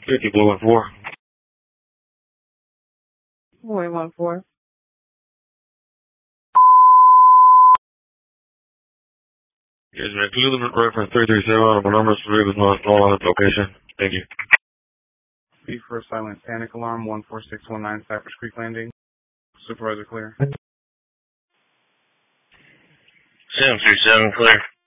50 Blue 14. 114. Yes, man. Can you leave reference 337 on my number so we can on its location? Thank you. B for silent panic alarm 14619 Cypress Creek Landing. Supervisor clear. 737 clear.